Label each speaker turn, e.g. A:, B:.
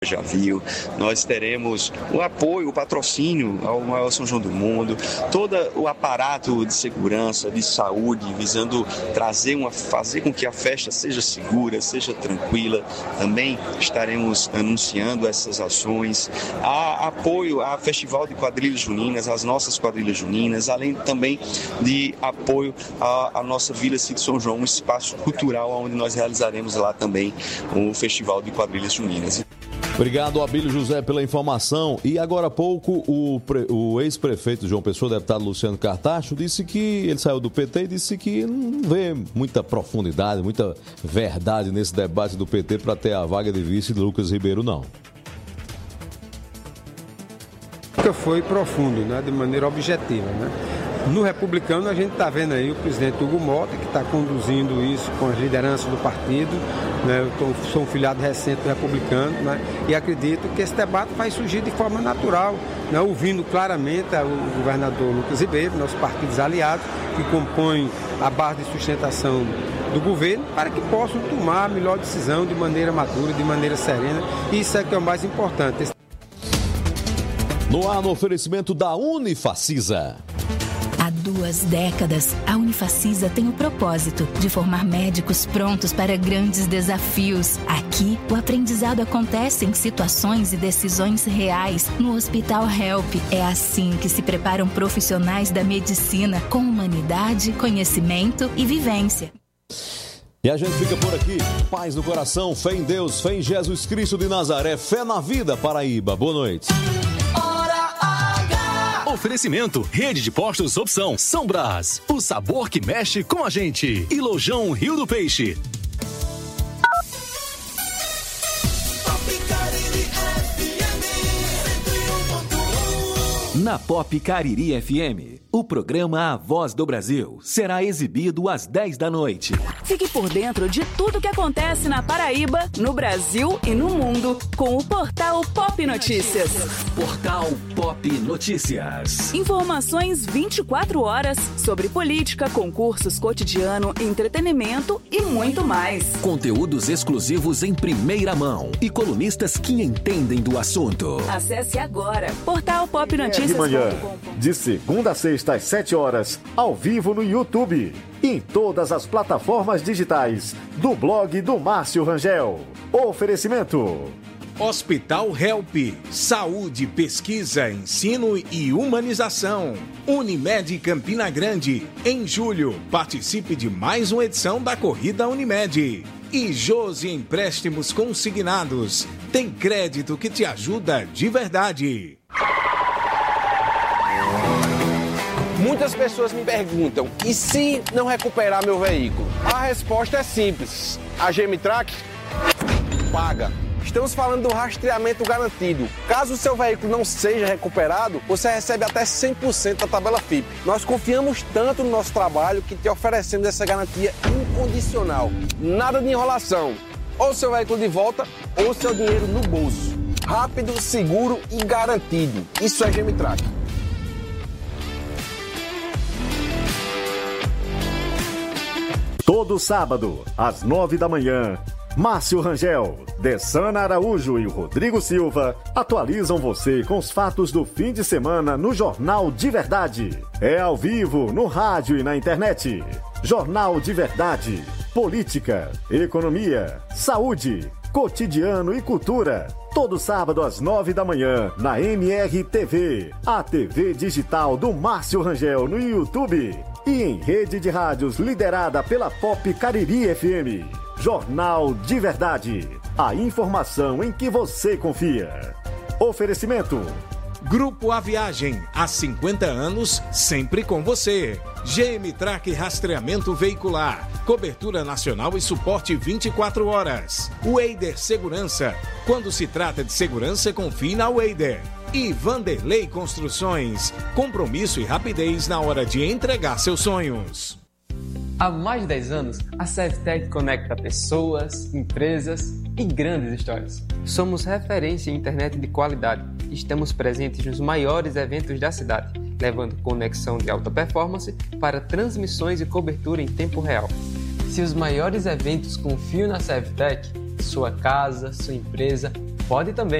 A: já viu, nós teremos o apoio, o patrocínio ao maior São João do mundo, todo o aparato de segurança, de saúde, visando fazer com que a festa seja segura, seja tranquila. Também estaremos anunciando essas ações, há apoio ao Festival de Quadrilhas Juninas, às nossas quadrilhas juninas, além também de apoio à nossa Vila Cid São João, um espaço cultural onde nós realizaremos lá também o Festival de Quadrilhas Juninas.
B: Obrigado, Abílio José, pela informação. E agora há pouco, o ex-prefeito João Pessoa, deputado Luciano Cartacho, disse que ele saiu do PT e disse que não vê muita profundidade, muita verdade nesse debate do PT para ter a vaga de vice de Lucas Ribeiro, não.
C: Nunca foi profundo, né, de maneira objetiva, né? No republicano, a gente está vendo aí o presidente Hugo Mota, que está conduzindo isso com as lideranças do partido, né? Eu sou um filiado recente do republicano, né? E acredito que esse debate vai surgir de forma natural, né? Ouvindo claramente o governador Lucas Ribeiro, nossos partidos aliados, que compõem a base de sustentação do governo, para que possam tomar a melhor decisão de maneira madura, de maneira serena. Isso é que é o mais importante.
B: No ar, no oferecimento da Unifacisa.
D: Há 2 décadas, a Unifacisa tem o propósito de formar médicos prontos para grandes desafios. Aqui, o aprendizado acontece em situações e decisões reais no Hospital Help. É assim que se preparam profissionais da medicina com humanidade, conhecimento e vivência.
B: E a gente fica por aqui. Paz no coração, fé em Deus, fé em Jesus Cristo de Nazaré, fé na vida, Paraíba. Boa noite.
E: Oferecimento, Rede de Postos Opção, São Brás, o sabor que mexe com a gente. E Lojão Rio do Peixe. Na Pop Cariri FM, o programa A Voz do Brasil será exibido às 10 da noite.
F: Fique por dentro de tudo que acontece na Paraíba, no Brasil e no mundo com o Portal Pop Notícias.
E: Portal Pop Notícias.
F: Informações 24 horas sobre política, concursos, cotidiano, entretenimento e muito mais.
E: Conteúdos exclusivos em primeira mão e colunistas que entendem do assunto.
F: Acesse agora Portal Pop Notícias.
G: De manhã, de segunda a sexta às 7 horas, ao vivo no YouTube e em todas as plataformas digitais do blog do Márcio Rangel. Oferecimento:
H: Hospital Help, saúde, pesquisa, ensino e humanização. Unimed Campina Grande, em julho, participe de mais uma edição da Corrida Unimed. E Josi Empréstimos Consignados, tem crédito que te ajuda de verdade.
I: Muitas pessoas me perguntam, e se não recuperar meu veículo? A resposta é simples, a Gemitrack paga. Estamos falando do rastreamento garantido. Caso o seu veículo não seja recuperado, você recebe até 100% da tabela FIP. Nós confiamos tanto no nosso trabalho que te oferecemos essa garantia incondicional. Nada de enrolação. Ou seu veículo de volta, ou seu dinheiro no bolso. Rápido, seguro e garantido. Isso é Gemitrack.
G: Todo sábado, às 9 da manhã, Márcio Rangel, Dessana Araújo e o Rodrigo Silva atualizam você com os fatos do fim de semana no Jornal de Verdade. É ao vivo, no rádio e na internet. Jornal de Verdade. Política, economia, saúde, cotidiano e cultura. Todo sábado às 9 da manhã, na MRTV, a TV digital do Márcio Rangel no YouTube. E em rede de rádios liderada pela Pop Cariri FM. Jornal de Verdade. A informação em que você confia. Oferecimento:
H: Grupo A Viagem, há 50 anos, sempre com você. Gemitrack Rastreamento Veicular, cobertura nacional e suporte 24 horas. Weider Segurança, quando se trata de segurança, confie na Weider. E Vanderlei Construções, compromisso e rapidez na hora de entregar seus sonhos.
J: Há mais de 10 anos, a Sevtec conecta pessoas, empresas e grandes histórias. Somos referência em internet de qualidade e estamos presentes nos maiores eventos da cidade, levando conexão de alta performance para transmissões e cobertura em tempo real. Se os maiores eventos confiam na Sevtec, sua casa, sua empresa pode também